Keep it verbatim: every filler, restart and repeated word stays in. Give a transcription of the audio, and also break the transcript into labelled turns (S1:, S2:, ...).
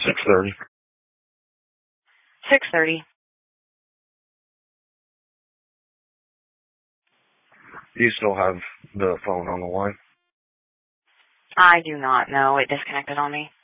S1: six thirty.
S2: six thirty.
S1: Do you still have the phone on the line?
S2: I do not know. It disconnected on me.